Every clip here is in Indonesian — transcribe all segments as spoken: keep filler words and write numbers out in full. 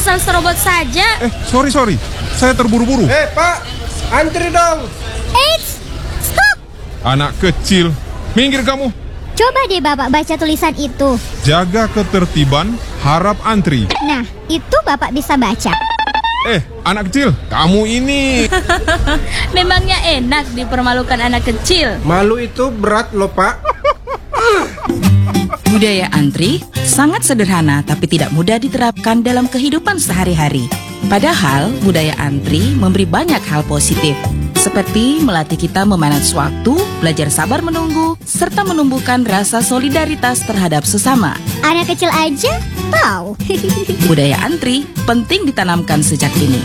urusan serobot saja. Eh, sorry, sorry. Saya terburu-buru. Eh, Pak, antri dong. Eits, stop. Anak kecil, minggir kamu. Coba deh Bapak baca tulisan itu. Jaga ketertiban, harap antri. Nah, itu Bapak bisa baca. Eh, anak kecil, kamu ini. Memangnya enak dipermalukan anak kecil? Malu itu berat loh, Pak. Budaya antri sangat sederhana tapi tidak mudah diterapkan dalam kehidupan sehari-hari. Padahal budaya antri memberi banyak hal positif, seperti melatih kita memanage waktu, belajar sabar menunggu, serta menumbuhkan rasa solidaritas terhadap sesama. Anak kecil aja tahu. Budaya antri penting ditanamkan sejak dini.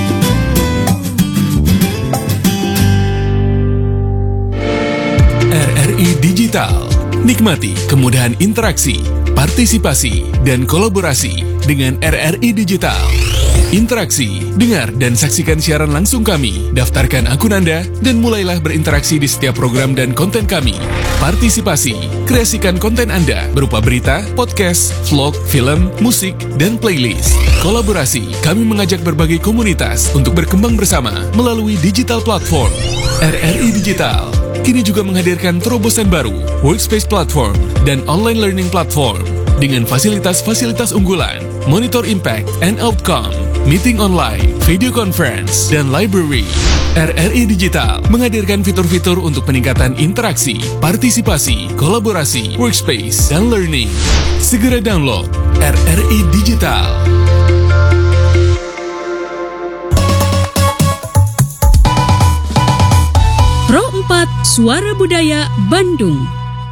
R R I Digital. Nikmati kemudahan interaksi, partisipasi, dan kolaborasi dengan R R I Digital. Interaksi, dengar dan saksikan siaran langsung kami, daftarkan akun Anda, dan mulailah berinteraksi di setiap program dan konten kami. Partisipasi, kreasikan konten Anda berupa berita, podcast, vlog, film, musik, dan playlist. Kolaborasi, kami mengajak berbagai komunitas untuk berkembang bersama melalui digital platform. R R I Digital kini juga menghadirkan terobosan baru, workspace platform, dan online learning platform dengan fasilitas-fasilitas unggulan, monitor impact and outcome, meeting online, video conference, dan library. R R I Digital menghadirkan fitur-fitur untuk peningkatan interaksi, partisipasi, kolaborasi, workspace, dan learning. Segera download R R I Digital. Pro empat Suara Budaya Bandung.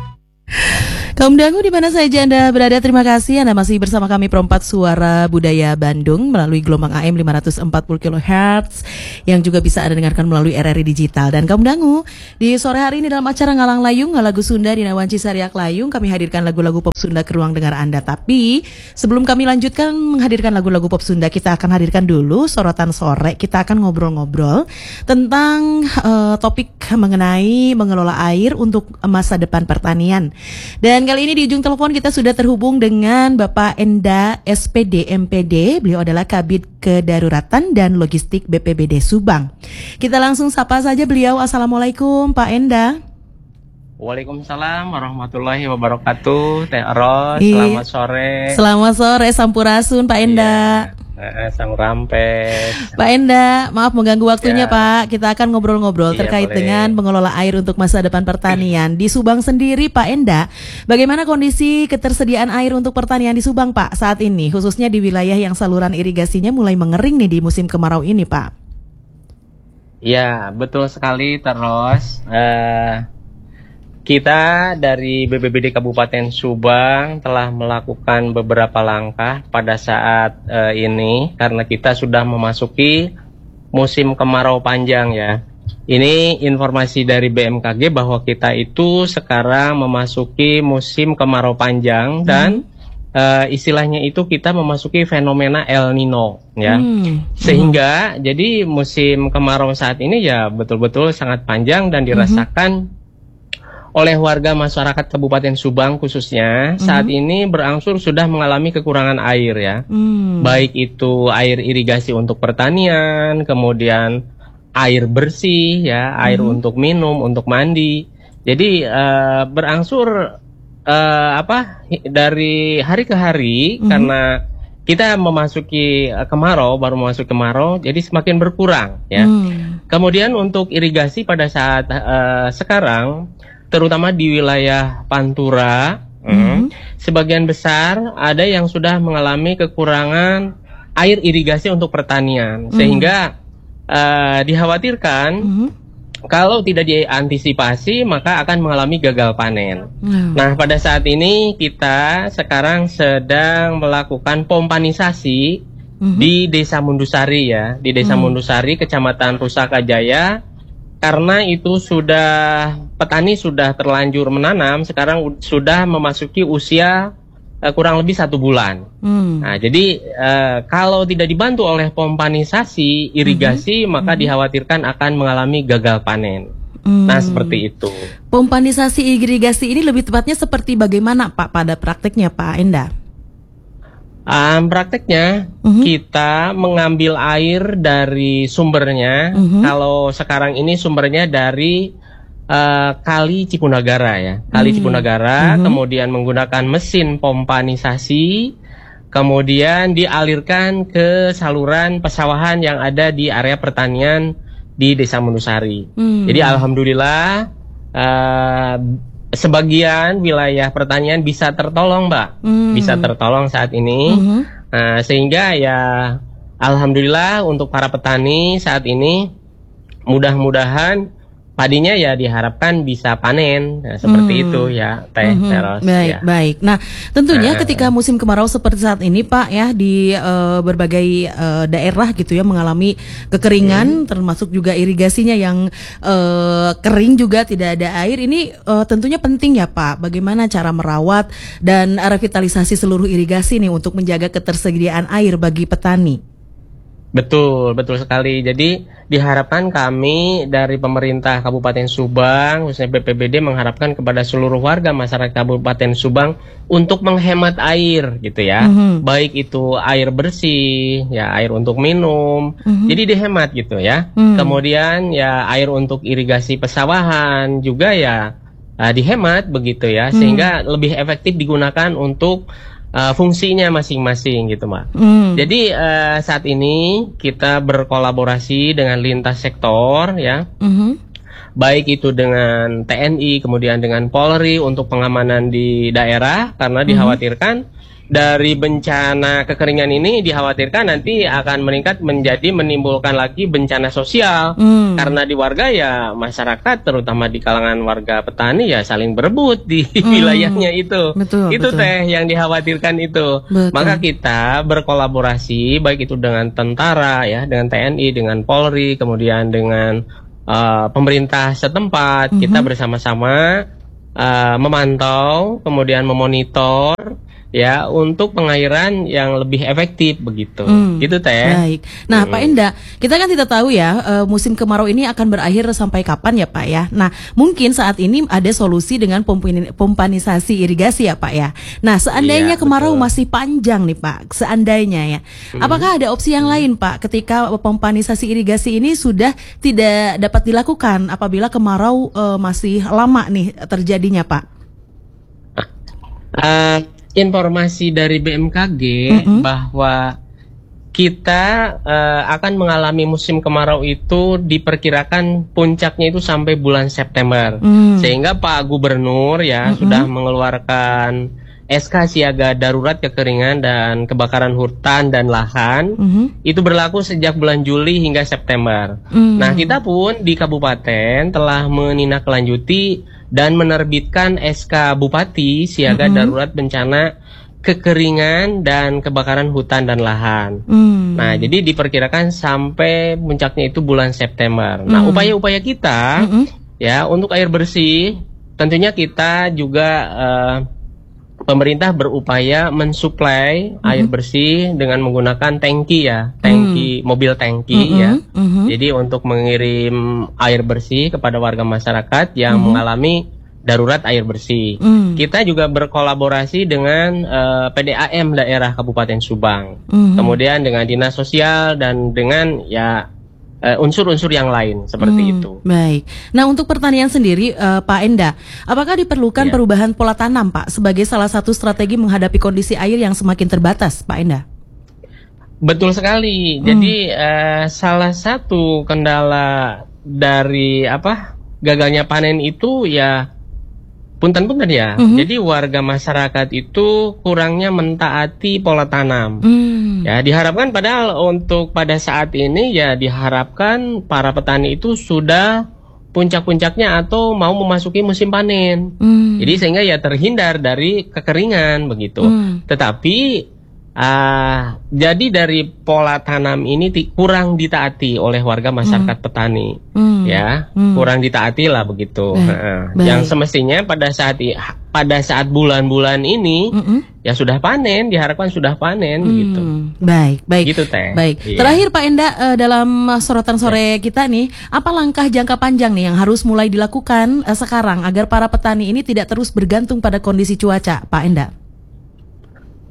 Kaum dangu di mana saja Anda berada, terima kasih Anda masih bersama kami Pro empat Suara Budaya Bandung melalui gelombang A M lima ratus empat puluh kilohertz yang juga bisa Anda dengarkan melalui R R I Digital. Dan kaum dangu, di sore hari ini dalam acara Ngalang Layung, Ngalagu Sunda di Nawanci Sariak Layung, kami hadirkan lagu-lagu pop Sunda ke ruang dengar Anda. Tapi sebelum kami lanjutkan menghadirkan lagu-lagu pop Sunda, kita akan hadirkan dulu sorotan sore. Kita akan ngobrol-ngobrol tentang uh, topik mengenai mengelola air untuk masa depan pertanian. Dan kali ini di ujung telepon kita sudah terhubung dengan Bapak Enda S P D M P D. Beliau adalah Kabid Kedaruratan dan Logistik B P B D Subang. Kita langsung sapa saja beliau. Assalamualaikum Pak Enda. Waalaikumsalam warahmatullahi wabarakatuh. Teh Eros, I, selamat sore. Selamat sore, Sampurasun Pak Enda. Iya, sang rampes. Pak Enda, maaf mengganggu waktunya Ya. Pak. Kita akan ngobrol-ngobrol Iya, terkait boleh. dengan mengelola air untuk masa depan pertanian. Di Subang sendiri Pak Enda, bagaimana kondisi ketersediaan air untuk pertanian di Subang Pak saat ini, khususnya di wilayah yang saluran irigasinya mulai mengering nih di musim kemarau ini Pak? Ya, betul sekali terus. Uh, kita dari B P B D Kabupaten Subang telah melakukan beberapa langkah pada saat uh, ini karena kita sudah memasuki musim kemarau panjang ya. Ini informasi dari B M K G bahwa kita itu sekarang memasuki musim kemarau panjang dan uh, istilahnya itu kita memasuki fenomena El Nino ya. Hmm. Sehingga hmm. jadi musim kemarau saat ini ya betul-betul sangat panjang dan dirasakan hmm. oleh warga masyarakat Kabupaten Subang khususnya mm-hmm. saat ini berangsur sudah mengalami kekurangan air ya. Mm. Baik itu air irigasi untuk pertanian, kemudian air bersih ya, air mm-hmm. untuk minum, untuk mandi. Jadi uh, berangsur uh, apa dari hari ke hari mm-hmm. karena kita memasuki uh, kemarau, baru memasuki kemarau, jadi semakin berkurang ya. Mm. Kemudian untuk irigasi pada saat uh, sekarang terutama di wilayah Pantura, mm-hmm. sebagian besar ada yang sudah mengalami kekurangan air irigasi untuk pertanian, mm-hmm. sehingga uh, dikhawatirkan mm-hmm. kalau tidak diantisipasi maka akan mengalami gagal panen. Mm-hmm. Nah, pada saat ini kita sekarang sedang melakukan pompanisasi mm-hmm. di Desa Mundusari ya, di Desa mm-hmm. Mundusari, Kecamatan Pusaka Jaya. Karena itu sudah petani sudah terlanjur menanam, sekarang sudah memasuki usia uh, kurang lebih satu bulan. Hmm. Nah, jadi uh, kalau tidak dibantu oleh pompanisasi irigasi, hmm. maka hmm. dikhawatirkan akan mengalami gagal panen. Hmm. Nah, seperti itu. Pompanisasi irigasi ini lebih tepatnya seperti bagaimana Pak pada prakteknya Pak Enda? Um, prakteknya Mhm. kita mengambil air dari sumbernya. Mhm. Kalau sekarang ini sumbernya dari uh, Kali Cipunagara ya, Kali Hmm. Cipunagara, Mhm. kemudian menggunakan mesin pompanisasi, kemudian dialirkan ke saluran pesawahan yang ada di area pertanian di Desa Menusari. Hmm. Jadi alhamdulillah uh, sebagian wilayah pertanian bisa tertolong, Mbak, Hmm. bisa tertolong saat ini. Mhm. Nah, sehingga ya alhamdulillah untuk para petani saat ini mudah-mudahan padinya ya diharapkan bisa panen. Nah, seperti Hmm. itu ya, Teh Mhm. Teros. Baik, Ya. baik. Nah, tentunya Nah. ketika musim kemarau seperti saat ini, Pak, ya di eh, berbagai eh, daerah gitu ya mengalami kekeringan, termasuk juga irigasinya yang eh, kering juga tidak ada air. Ini eh, tentunya penting ya, Pak. Bagaimana cara merawat dan revitalisasi seluruh irigasi nih untuk menjaga ketersediaan air bagi petani? Betul, betul sekali. Jadi diharapkan kami dari pemerintah Kabupaten Subang, khususnya B P B D mengharapkan kepada seluruh warga masyarakat Kabupaten Subang untuk menghemat air gitu ya. Mhm. Baik itu air bersih, ya air untuk minum. Mhm. Jadi dihemat gitu ya. Hmm. Kemudian ya air untuk irigasi pesawahan juga ya uh, dihemat begitu ya, sehingga lebih efektif digunakan untuk uh, fungsinya masing-masing gitu, Mbak. Hmm. Jadi uh, saat ini kita berkolaborasi dengan lintas sektor ya, Mhm. baik itu dengan T N I kemudian dengan Polri untuk pengamanan di daerah, karena dikhawatirkan dari bencana kekeringan ini dikhawatirkan nanti akan meningkat menjadi menimbulkan lagi bencana sosial. Hmm. Karena di warga ya masyarakat terutama di kalangan warga petani ya saling berebut di Hmm. wilayahnya itu. Betul, itu betul. Teh yang dikhawatirkan itu. Betul. Maka kita berkolaborasi baik itu dengan tentara ya, dengan T N I, dengan Polri, kemudian dengan uh, pemerintah setempat. Kita Mhm. bersama-sama uh, memantau, kemudian memonitor ya untuk pengairan yang lebih efektif begitu. Hmm. Gitu Teh. Baik. Nah, Hmm. Pak Enda, kita kan tidak tahu ya eh, musim kemarau ini akan berakhir sampai kapan ya, Pak ya. Nah, mungkin saat ini ada solusi dengan pompin- pompanisasi irigasi ya, Pak ya. Nah, seandainya Iya, kemarau betul. masih panjang nih, Pak. Seandainya ya. Hmm. Apakah ada opsi yang lain, Pak, ketika pompanisasi irigasi ini sudah tidak dapat dilakukan apabila kemarau eh, masih lama nih terjadinya, Pak? Uh, informasi dari B M K G Mm-mm. bahwa kita uh, akan mengalami musim kemarau itu diperkirakan puncaknya itu sampai bulan September. Hmm. Sehingga Pak Gubernur ya Mm-mm. sudah mengeluarkan S K siaga darurat kekeringan dan kebakaran hutan dan lahan. Mhm. Itu berlaku sejak bulan Juli hingga September. Hmm. Nah, kita pun di kabupaten telah menindaklanjuti dan menerbitkan S K Bupati siaga Mhm. darurat bencana kekeringan dan kebakaran hutan dan lahan. Hmm. Nah, jadi diperkirakan sampai puncaknya itu bulan September. Nah, Hmm. upaya-upaya kita Mhm. ya untuk air bersih, tentunya kita juga eh, pemerintah berupaya mensuplai air bersih dengan menggunakan tangki ya, tangki mobil tangki Mhm. ya. Mhm. Jadi untuk mengirim air bersih kepada warga masyarakat yang Mhm. mengalami darurat air bersih. Hmm. Kita juga berkolaborasi dengan eh, P D A M daerah Kabupaten Subang. Mhm. Kemudian dengan Dinas Sosial dan dengan ya eh, unsur-unsur yang lain seperti Hmm, itu. Baik. Nah, untuk pertanian sendiri, eh, Pak Enda, apakah diperlukan Ya. perubahan pola tanam, Pak, sebagai salah satu strategi menghadapi kondisi air yang semakin terbatas, Pak Enda? Betul sekali. Hmm. Jadi eh, salah satu kendala dari apa gagalnya panen itu ya punten-punten ya. Mhm. Jadi warga masyarakat itu kurangnya mentaati pola tanam. Hmm. Ya, diharapkan padahal untuk pada saat ini ya diharapkan para petani itu sudah puncak-puncaknya atau mau memasuki musim panen. Hmm. Jadi sehingga ya terhindar dari kekeringan begitu. Hmm. Tetapi ah, jadi dari pola tanam ini ti- kurang ditaati oleh warga masyarakat petani. Hmm. Ya, Hmm. kurang ditaati lah begitu. Baik, Heeh. baik. Yang semestinya pada saat i- pada saat bulan-bulan ini Mm-mm. ya sudah panen, diharapkan sudah panen Hmm. gitu. Baik, baik. Gitu, Teh. Baik. Iya. Terakhir, Pak Enda, eh, dalam sorotan sore kita nih, apa langkah jangka panjang nih yang harus mulai dilakukan eh, sekarang agar para petani ini tidak terus bergantung pada kondisi cuaca, Pak Enda?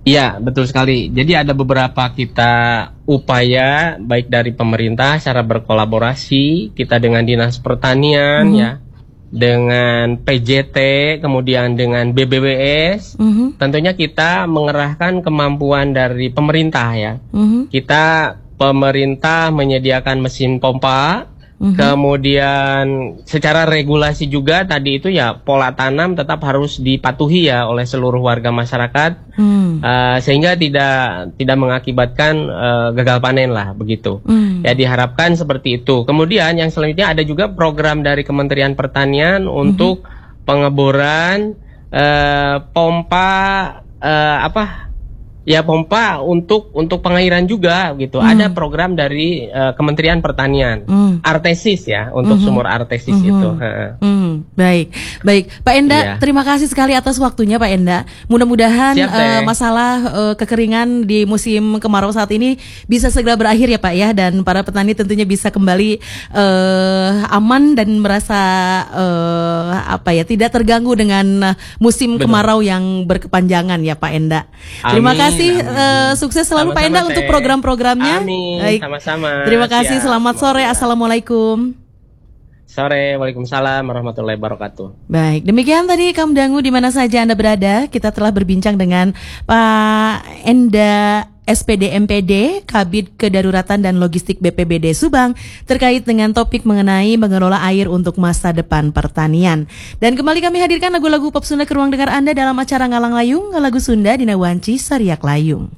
Iya, betul sekali. Jadi ada beberapa kita upaya baik dari pemerintah secara berkolaborasi kita dengan Dinas Pertanian, Mhm. ya, dengan P J T, kemudian dengan B B W S. Mhm. Tentunya kita mengerahkan kemampuan dari pemerintah, ya. Mhm. Kita pemerintah menyediakan mesin pompa. Mhm. Kemudian secara regulasi juga tadi itu ya pola tanam tetap harus dipatuhi ya oleh seluruh warga masyarakat, Hmm. uh, sehingga tidak tidak mengakibatkan uh, gagal panen lah begitu. Hmm. Ya diharapkan seperti itu. Kemudian yang selanjutnya ada juga program dari Kementerian Pertanian untuk pengeboran uh, pompa uh, apa? Ya pompa untuk untuk pengairan juga gitu. Hmm. Ada program dari uh, Kementerian Pertanian, Hmm. Artesis ya, untuk Mhm. sumur Artesis Mhm. itu. Heeh. Hmm, baik, baik, Pak Enda, Iya. terima kasih sekali atas waktunya, Pak Enda. Mudah-mudahan Siap, eh, Teh. masalah eh, kekeringan di musim kemarau saat ini bisa segera berakhir ya, Pak ya, dan para petani tentunya bisa kembali eh, aman dan merasa eh, apa ya, tidak terganggu dengan eh, musim Betul. kemarau yang berkepanjangan ya, Pak Enda. Terima Amin, kasih, amin. eh, sukses selalu Pak Enda Sama-sama, untuk Teh. program-programnya. Amin, Baik. sama-sama. Terima kasih, Siap. selamat sore, assalamualaikum. Sore, waalaikumsalam warahmatullahi wabarakatuh. Baik, demikian tadi Kaum Dangu di mana saja Anda berada. Kita telah berbincang dengan Pak Enda S P D M P D, Kabid Kedaruratan dan Logistik B P B D Subang terkait dengan topik mengenai mengelola air untuk masa depan pertanian. Dan kembali kami hadirkan lagu-lagu pop Sunda ke ruang dengar Anda dalam acara Ngalang Layung, lagu Sunda Dina Wanci Sariak Layung.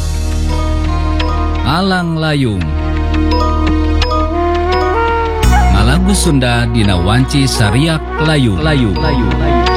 Alang Layung Ngalagu Sunda Dina Wanci Sariak Layung Layung Layung